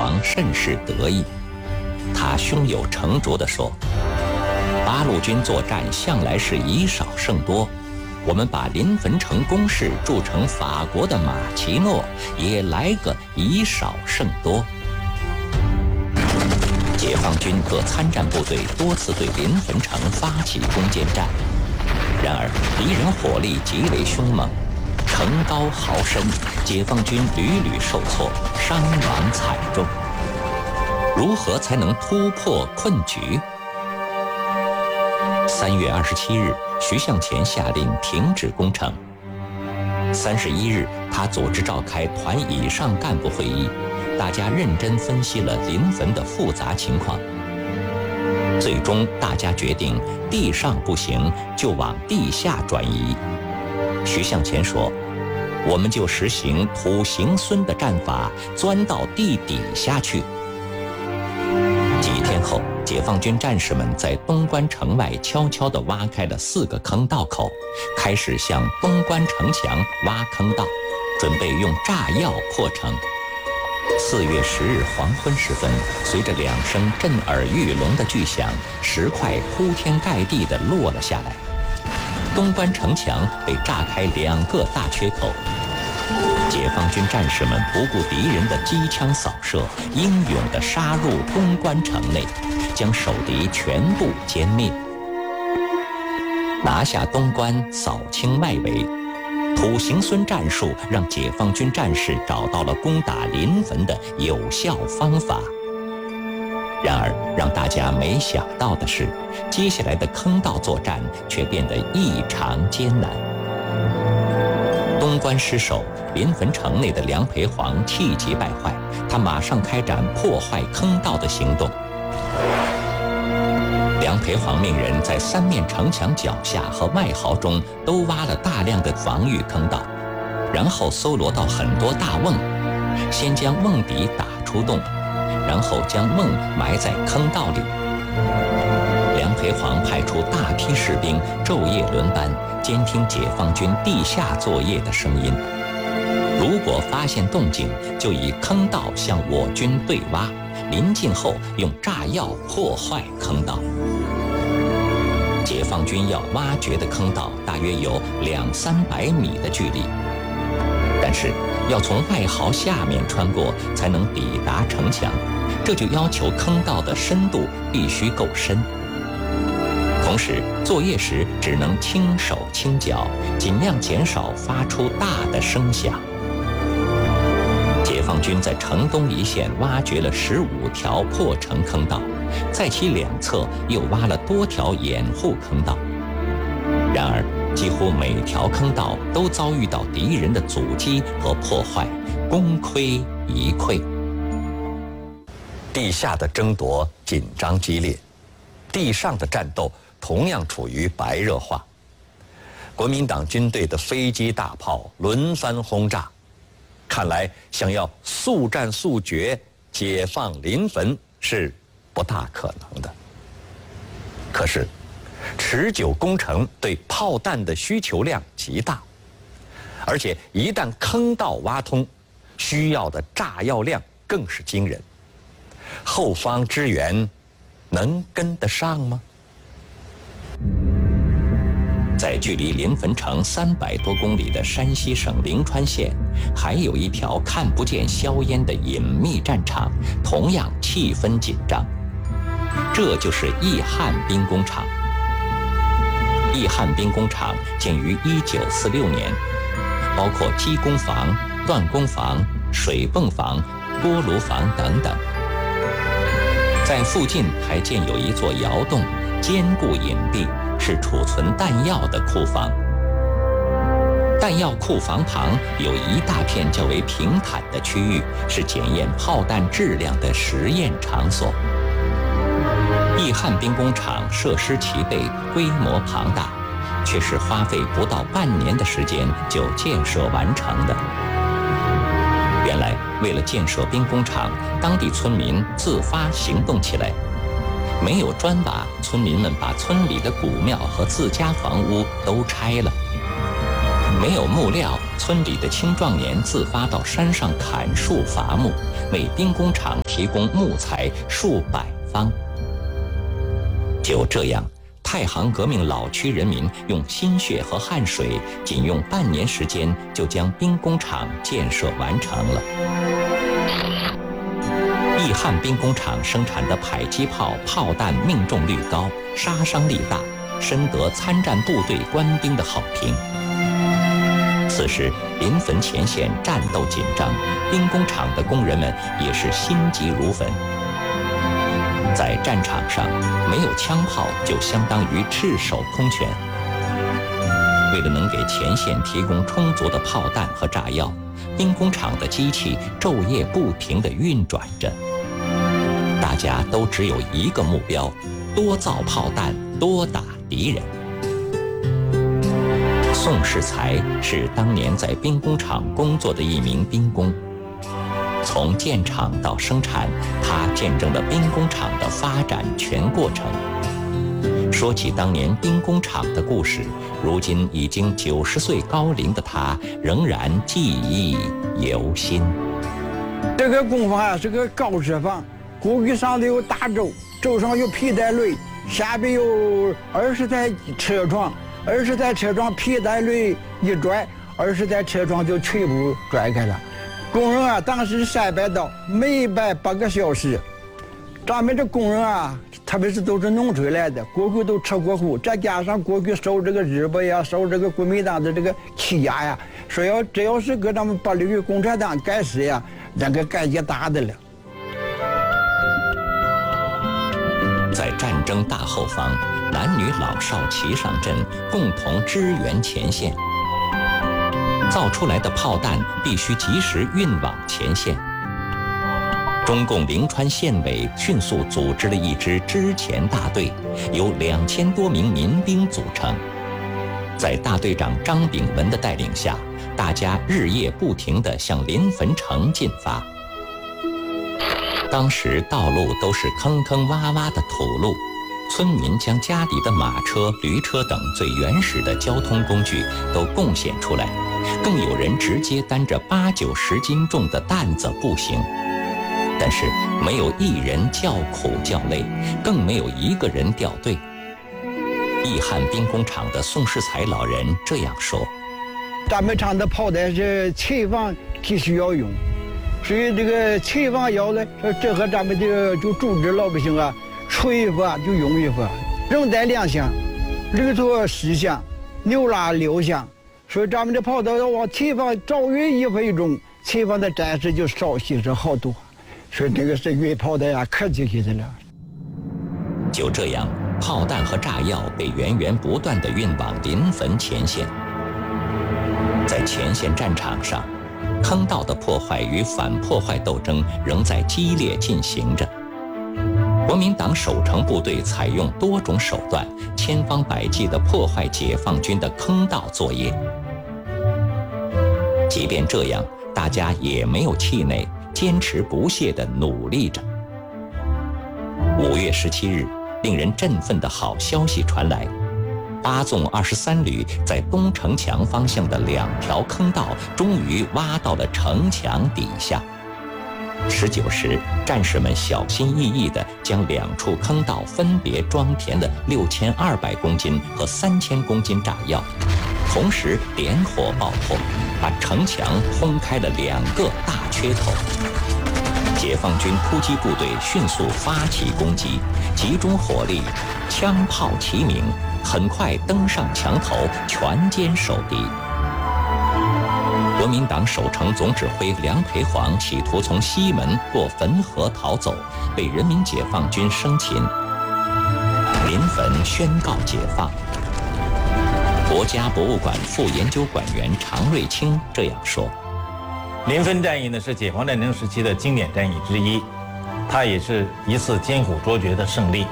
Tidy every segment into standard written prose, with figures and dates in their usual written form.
皇甚是得意，他胸有成竹地说：“八路军作战向来是以少胜多，我们把临汾城工事铸成法国的马奇诺，也来个以少胜多。”解放军各参战部队多次对临汾城发起攻坚战，然而敌人火力极为凶猛，城高壕深，解放军屡屡受挫，伤亡惨重。如何才能突破困局？3月27日，徐向前下令停止攻城。31日，他组织召开团以上干部会议，大家认真分析了临汾的复杂情况。最终，大家决定地上不行，就往地下转移。徐向前说：“我们就实行土行孙的战法，钻到地底下去。”几天后，解放军战士们在东关城外悄悄地挖开了4个坑道口，开始向东关城墙挖坑道，准备用炸药破城。4月10日黄昏时分，随着2声震耳欲聋的巨响，石块铺天盖地地落了下来，东关城墙被炸开2个大缺口。解放军战士们不顾敌人的机枪扫射，英勇地杀入东关城内，将守敌全部歼灭，拿下东关，扫清外围。土行孙战术让解放军战士找到了攻打临汾的有效方法。然而，让大家没想到的是，接下来的坑道作战却变得异常艰难。东关失守，临汾城内的梁培煌气急败坏，他马上开展破坏坑道的行动。梁培煌命人在3面城墙脚下和外壕中都挖了大量的防御坑道，然后搜罗到很多大瓮，先将瓮底打出洞，然后将瓮埋在坑道里。梁培煌派出大批士兵昼夜轮班，监听解放军地下作业的声音。如果发现动静，就以坑道向我军对挖，临近后用炸药破坏坑道。解放军要挖掘的坑道大约有200-300米的距离，但是要从外壕下面穿过才能抵达城墙，这就要求坑道的深度必须够深。同时，作业时只能轻手轻脚，尽量减少发出大的声响。解放军在城东一线挖掘了15条破城坑道，在其2侧又挖了多条掩护坑道。然而，几乎每条坑道都遭遇到敌人的阻击和破坏，功亏一篑。 地下的争夺紧张激烈，地上的战斗同样处于白热化。国民党军队的飞机大炮轮番轰炸，看来想要速战速决解放临汾是不大可能的。可是，持久攻城对炮弹的需求量极大，而且一旦坑道挖通，需要的炸药量更是惊人。后方支援能跟得上吗？ 在距离临汾城300多公里的山西省临川县，还有一条看不见硝烟的隐秘战场，同样气氛紧张。这就是义汉兵工厂。义汉兵工厂建于1946年，包括机工房、锻工房、水泵房、锅炉房等等。在附近还建有一座窑洞，坚固隐蔽，是储存弹药的库房。弹药库房旁有一大片较为平坦的区域，是检验炮弹质量的实验场所。义汉兵工厂设施齐备，规模庞大，却是花费不到半年的时间就建设完成的。原来，为了建设兵工厂，当地村民自发行动起来。没有砖瓦，村民们把村里的古庙和自家房屋都拆了。没有木料，村里的青壮年自发到山上砍树伐木，为兵工厂提供木材数百方。就这样，太行革命老区人民用心血和汗水，仅用半年时间就将兵工厂建设完成了。义汉兵工厂生产的迫击炮炮弹命中率高，杀伤力大，深得参战部队官兵的好评。此时临汾前线战斗紧张，兵工厂的工人们也是心急如焚。在战场上，没有枪炮就相当于赤手空拳。为了能给前线提供充足的炮弹和炸药，兵工厂的机器昼夜不停地运转着。大家都只有一个目标：多造炮弹，多打敌人。宋世才是当年在兵工厂工作的一名兵工。从建厂到生产，他见证了兵工厂的发展全过程。说起当年兵工厂的故事，如今已经90岁高龄的他，仍然记忆犹新。 这个工坊啊是个高车房，锅具上头有大轴，轴上有皮带轮，下边有20台车床，20台车床皮带轮一拽，20台车床就全部拽开了。工人啊，当时300刀，每摆8个小时。咱们这工人啊，特别是都是农村来的，过去都吃过苦，再加上过去受这个日本呀，受这个国民党的这个欺压呀，说只要是给咱们把这个共产党干死呀，那个感觉大的了。 在战争大后方，男女老少齐上阵，共同支援前线。造出来的炮弹必须及时运往前线。中共临川县委迅速组织了一支支前大队，由2000多名民兵组成。在大队长张炳文的带领下，大家日夜不停地向临汾城进发。当时道路都是坑坑洼洼的土路，村民将家里的马车、驴车等最原始的交通工具都贡献出来，更有人直接担着8、90斤重的担子步行。但是没有一人叫苦叫累，更没有一个人掉队。义汉兵工厂的宋世才老人这样说： 咱们厂的炮弹是前方必须要用，所以这个前方要的，这和咱们这个就组织老百姓啊，出一发就用一发，人带2响，驴拖10响，牛拉6响，所以咱们的炮弹要往前方早运1分钟，前方的战士就少牺牲好多。所以这个是运炮弹呀，客气起来了。 就这样，炮弹和炸药被源源不断地运往临汾前线。在前线战场上，坑道的破坏与反破坏斗争仍在激烈进行着。国民党守城部队采用多种手段，千方百计地破坏解放军的坑道作业。即便这样，大家也没有气馁，坚持不懈地努力着。5月17日，令人振奋的好消息传来，8纵23旅在东城墙方向的2条坑道终于挖到了城墙底下。19时，战士们小心翼翼地将2处坑道分别装填了6200公斤和3000公斤炸药，同时点火爆破，把城墙轰开了2个大缺口。解放军突击部队迅速发起攻击，集中火力，枪炮齐鸣，很快登上墙头，全歼守敌。国民党守城总指挥梁培煌企图从西门过汾河逃走，被人民解放军生擒。临汾宣告解放。国家博物馆副研究馆员常瑞清这样说： 临汾战役呢是解放战争时期的经典战役之一，它也是一次艰苦卓绝的胜利。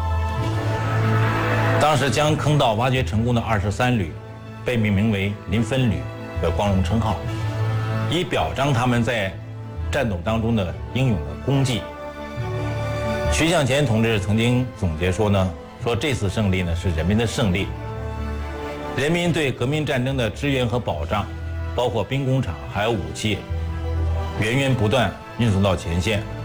当时将坑道挖掘成功的23旅被命名为临汾旅的光荣称号，以表彰他们在战斗当中的英勇的功绩。徐向前同志曾经总结说呢，说这次胜利呢是人民的胜利，人民对革命战争的支援和保障，包括兵工厂还有武器，源源不断运送到前线。